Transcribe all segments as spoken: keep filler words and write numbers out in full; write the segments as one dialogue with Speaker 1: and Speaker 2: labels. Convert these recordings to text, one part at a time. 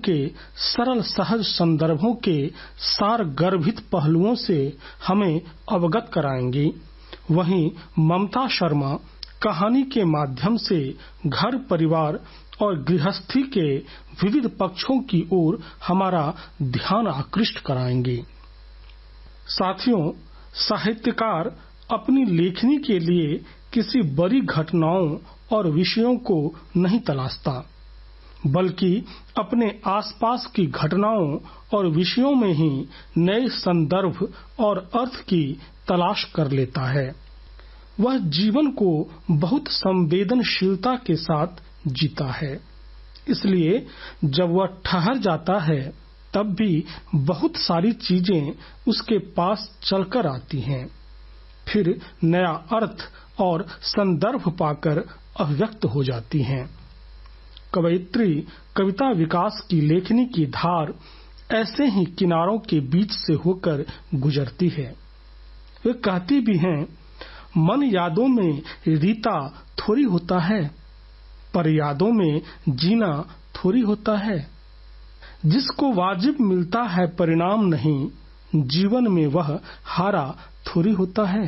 Speaker 1: के सरल सहज संदर्भों के सार गर्भित पहलुओं से हमें अवगत कराएंगी। वहीं ममता शर्मा कहानी के माध्यम से घर परिवार और गृहस्थी के विविध पक्षों की ओर हमारा ध्यान आकृष्ट कराएंगी। साथियों, साहित्यकार अपनी लेखनी के लिए किसी बड़ी घटनाओं और विषयों को नहीं तलाशता, बल्कि अपने आसपास की घटनाओं और विषयों में ही नए संदर्भ और अर्थ की तलाश कर लेता है। वह जीवन को बहुत संवेदनशीलता के साथ जीता है, इसलिए जब वह ठहर जाता है तब भी बहुत सारी चीजें उसके पास चलकर आती हैं, फिर नया अर्थ और संदर्भ पाकर अभिव्यक्त हो जाती हैं। कवयित्री कविता विकास की लेखनी की धार ऐसे ही किनारों के बीच से होकर गुजरती है। वे कहती भी हैं, मन यादों में रीता थोड़ी होता है, पर यादों में जीना थोड़ी होता है। जिसको वाजिब मिलता है परिणाम नहीं, जीवन में वह हारा थोड़ी होता है।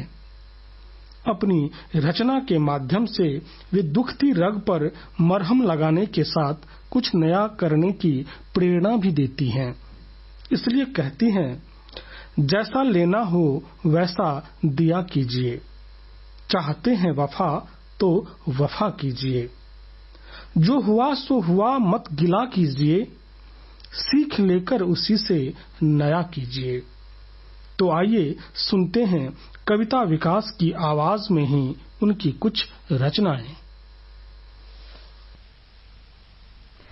Speaker 1: अपनी रचना के माध्यम से वे दुखती रग पर मरहम लगाने के साथ कुछ नया करने की प्रेरणा भी देती हैं। इसलिए कहती हैं, जैसा लेना हो वैसा दिया कीजिए, चाहते हैं वफा तो वफा कीजिए, जो हुआ सो हुआ मत गिला कीजिए, सीख लेकर उसी से नया कीजिए। तो आइए सुनते हैं कविता विकास की आवाज में ही उनकी कुछ रचनाएं।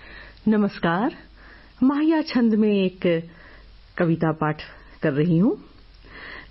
Speaker 2: नमस्कार, माहिया छंद में एक कविता पाठ कर रही हूँ।